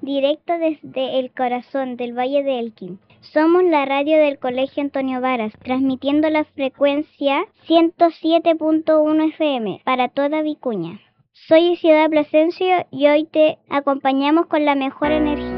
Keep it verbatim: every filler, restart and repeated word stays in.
directo desde el corazón del Valle de Elqui. Somos la radio del Colegio Antonio Varas, transmitiendo la frecuencia ciento siete punto uno F M para toda Vicuña. Soy Ciudad Plasencia y hoy te acompañamos con la mejor energía